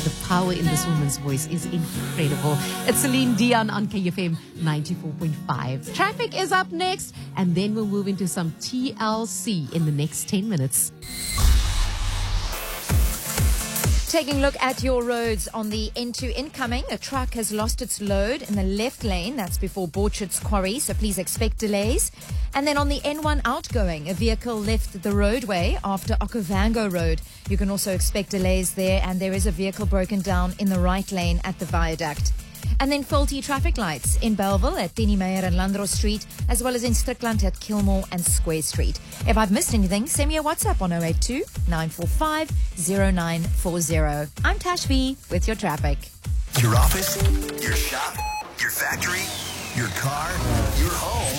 The power in this woman's voice is incredible. It's Celine Dion on KFM 94.5. Traffic is up next, and then we'll move into some TLC in the next 10 minutes. Taking a look at your roads on the N2 incoming, a truck has lost its load in the left lane. That's before Borchard's Quarry, so please expect delays. And then on the N1 outgoing, a vehicle left the roadway after Okavango Road. You can also expect delays there, and there is a vehicle broken down in the right lane at the viaduct. And then faulty traffic lights in Bellville at Denny Meyer and Landro Street, as well as in Strickland at Kilmore and Square Street. If I've missed anything, send me a WhatsApp on 082-945-0940. I'm Tash V with your traffic. Your office, your shop, your factory, your car, your home.